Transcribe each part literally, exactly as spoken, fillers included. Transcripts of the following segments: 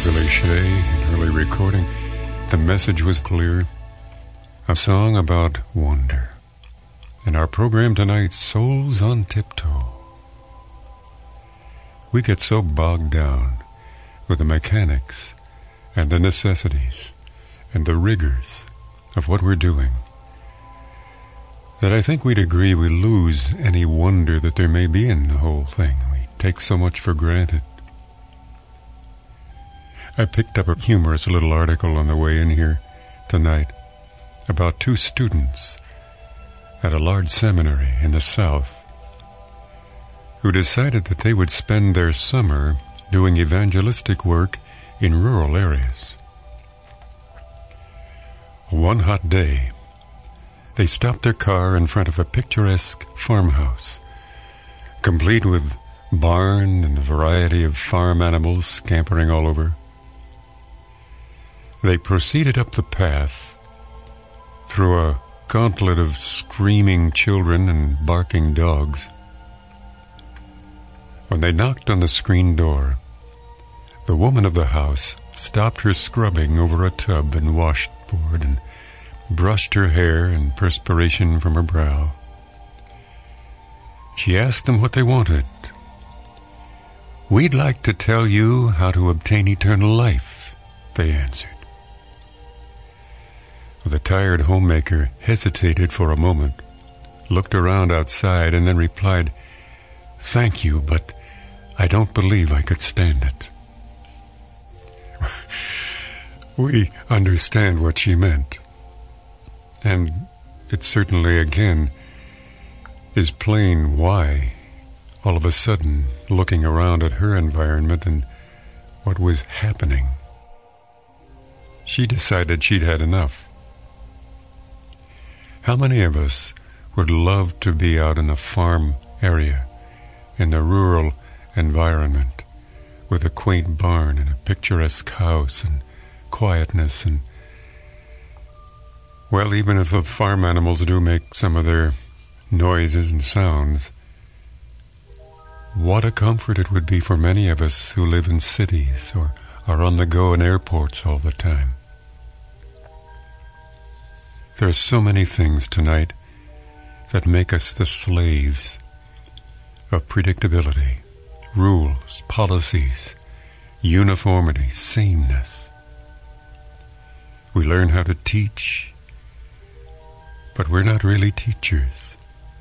Billy Shea, an early recording. The message was clear. A song about wonder. In our program tonight, Souls on Tiptoe. We get so bogged down with the mechanics and the necessities and the rigors of what we're doing that I think we'd agree we lose any wonder that there may be in the whole thing. We take so much for granted. I picked up a humorous little article on the way in here tonight about two students at a large seminary in the South who decided that they would spend their summer doing evangelistic work in rural areas. One hot day, they stopped their car in front of a picturesque farmhouse, complete with barn and a variety of farm animals scampering all over. They proceeded up the path through a gauntlet of screaming children and barking dogs. When they knocked on the screen door, the woman of the house stopped her scrubbing over a tub and washboard and brushed her hair and perspiration from her brow. She asked them what they wanted. "We'd like to tell you how to obtain eternal life," they answered. The tired homemaker hesitated for a moment, looked around outside, and then replied, "Thank you, but I don't believe I could stand it." We understand what she meant. And it certainly, again, is plain why, all of a sudden, looking around at her environment and what was happening, she decided she'd had enough. How many of us would love to be out in a farm area, in a rural environment, with a quaint barn and a picturesque house and quietness and, well, even if the farm animals do make some of their noises and sounds, what a comfort it would be for many of us who live in cities or are on the go in airports all the time. There are so many things tonight that make us the slaves of predictability, rules, policies, uniformity, sameness. We learn how to teach, but we're not really teachers.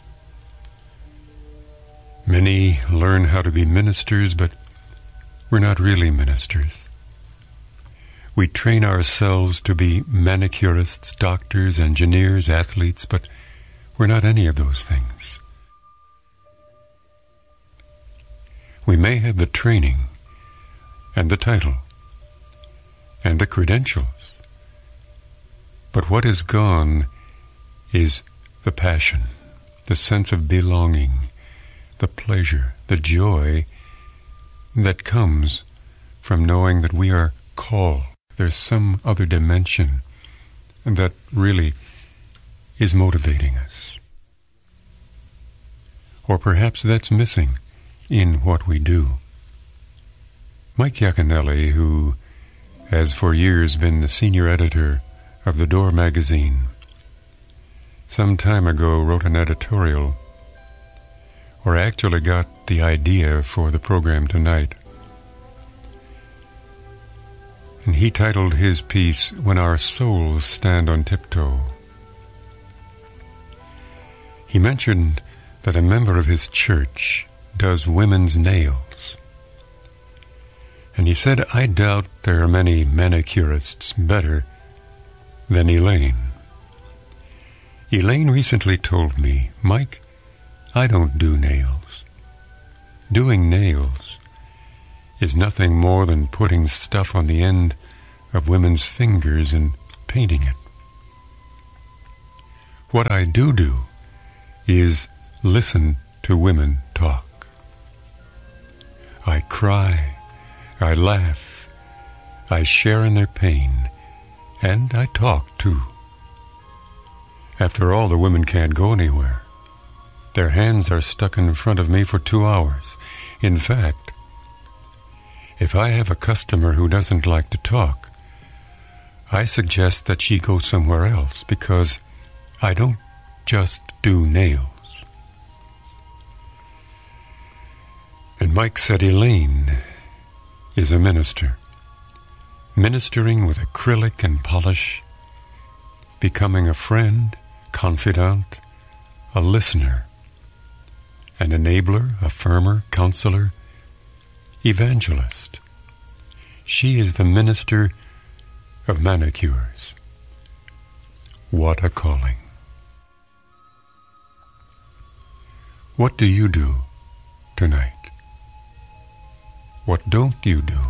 Many learn how to be ministers, but we're not really ministers. We train ourselves to be manicurists, doctors, engineers, athletes, but we're not any of those things. We may have the training and the title and the credentials, but what is gone is the passion, the sense of belonging, the pleasure, the joy that comes from knowing that we are called. There's some other dimension that really is motivating us. Or perhaps that's missing in what we do. Mike Yaconelli, who has for years been the senior editor of The Door magazine, some time ago wrote an editorial, or actually got the idea for the program tonight. And he titled his piece, "When Our Souls Stand on Tiptoe." He mentioned that a member of his church does women's nails. And he said, "I doubt there are many manicurists better than Elaine." Elaine recently told me, "Mike, I don't do nails. Doing nails is nothing more than putting stuff on the end of women's fingers and painting it. What I do do is listen to women talk. I cry, I laugh, I share in their pain, and I talk too. After all, the women can't go anywhere. Their hands are stuck in front of me for two hours. In fact, If I have a customer who doesn't like to talk, I suggest that she go somewhere else, because I don't just do nails. And Mike said Elaine is a minister, ministering with acrylic and polish, becoming a friend, confidant, a listener, an enabler, affirmer, counselor, evangelist. She is the minister of manicures. What a calling. What do you do tonight? What don't you do?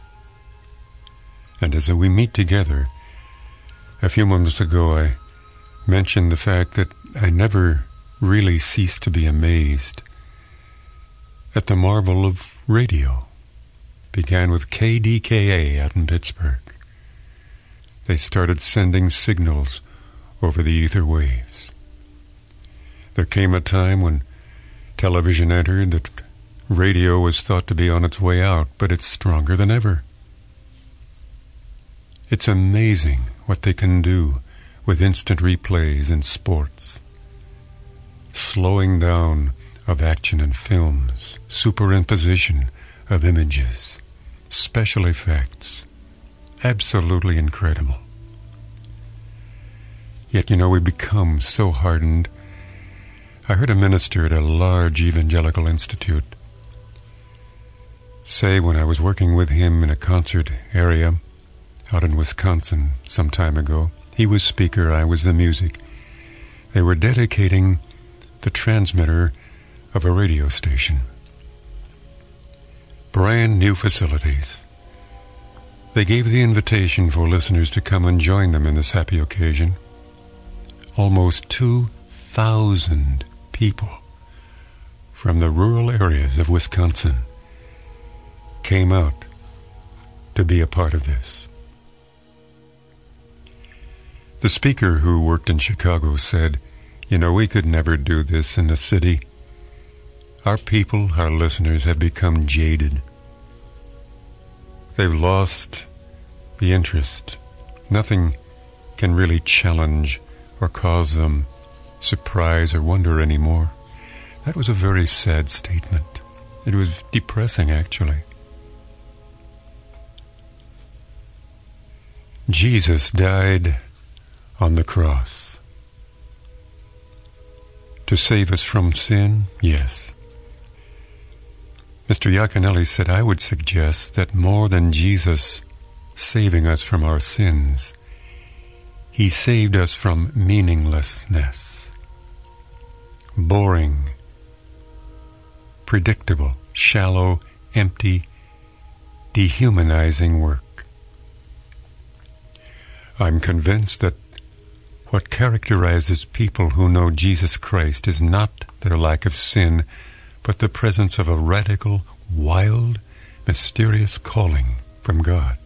And as we meet together, a few moments ago I mentioned the fact that I never really cease to be amazed at the marvel of radio. Began with K D K A out in Pittsburgh. They started sending signals over the ether waves. There came a time when television entered that radio was thought to be on its way out, but it's stronger than ever. It's amazing what they can do with instant replays in sports, slowing down of action in films, superimposition of images, special effects, absolutely incredible. Yet, you know, we become so hardened. I heard a minister at a large evangelical institute say, when I was working with him in a concert area out in Wisconsin some time ago, he was speaker, I was the music. They were dedicating the transmitter of a radio station. Brand new facilities. They gave the invitation for listeners to come and join them in this happy occasion. Almost two thousand people from the rural areas of Wisconsin came out to be a part of this. The speaker who worked in Chicago said, you know, we could never do this in the city. Our people, our listeners, have become jaded. They've lost the interest. Nothing can really challenge or cause them surprise or wonder anymore. That was a very sad statement. It was depressing, actually. Jesus died on the cross to save us from sin, yes. Mister Iaconelli said, I would suggest that more than Jesus saving us from our sins, he saved us from meaninglessness, boring, predictable, shallow, empty, dehumanizing work. I'm convinced that what characterizes people who know Jesus Christ is not their lack of sin, but the presence of a radical, wild, mysterious calling from God.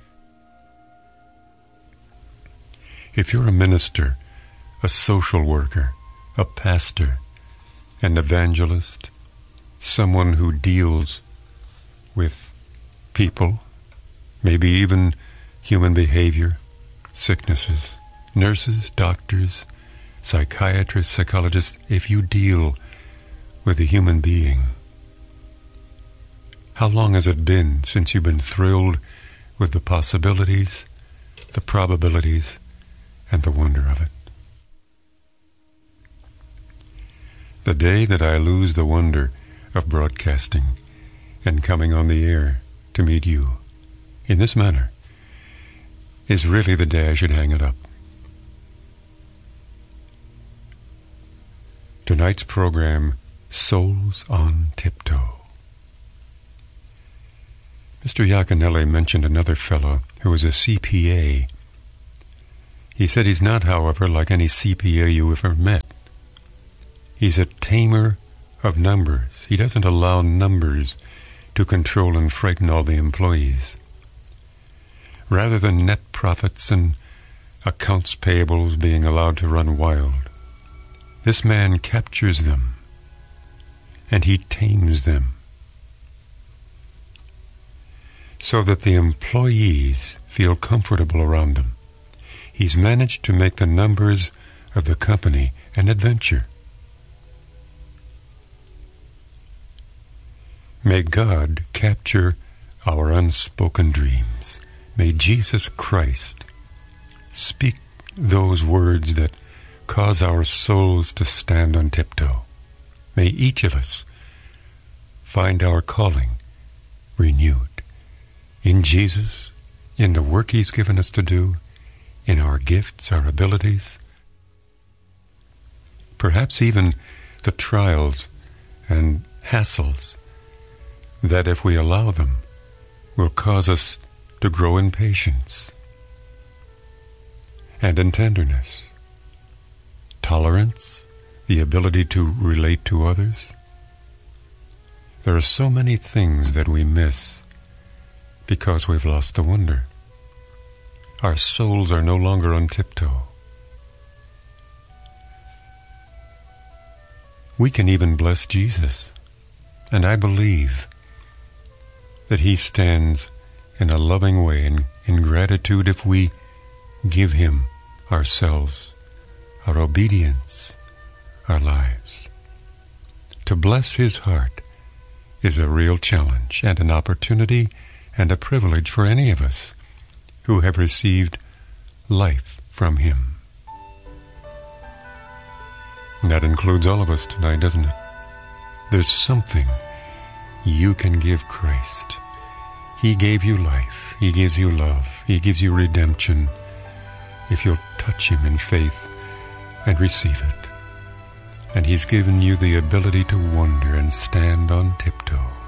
If you're a minister, a social worker, a pastor, an evangelist, someone who deals with people, maybe even human behavior, sicknesses, nurses, doctors, psychiatrists, psychologists, if you deal with a human being, how long has it been since you've been thrilled with the possibilities, the probabilities, and the wonder of it? The day that I lose the wonder of broadcasting and coming on the air to meet you in this manner is really the day I should hang it up. Tonight's program, Souls on Tiptoe. Mister Iaconelli mentioned another fellow who was a C P A. He said he's not, however, like any C P A you ever met. He's a tamer of numbers. He doesn't allow numbers to control and frighten all the employees. Rather than net profits and accounts payables being allowed to run wild, this man captures them and he tames them. so that the employees feel comfortable around them. He's managed to make the numbers of the company an adventure. May God capture our unspoken dreams. May Jesus Christ speak those words that cause our souls to stand on tiptoe. May each of us find our calling renewed in Jesus, in the work He's given us to do, in our gifts, our abilities, perhaps even the trials and hassles that, if we allow them, will cause us to grow in patience and in tenderness, tolerance, the ability to relate to others. There are so many things that we miss because we've lost the wonder. Our souls are no longer on tiptoe. We can even bless Jesus, and I believe that He stands in a loving way in, in gratitude if we give Him ourselves, our obedience, our lives. To bless His heart is a real challenge and an opportunity and a privilege for any of us who have received life from Him. And that includes all of us tonight, doesn't it? There's something you can give Christ. He gave you life. He gives you love. He gives you redemption if you'll touch Him in faith and receive it. And He's given you the ability to wonder and stand on tiptoe.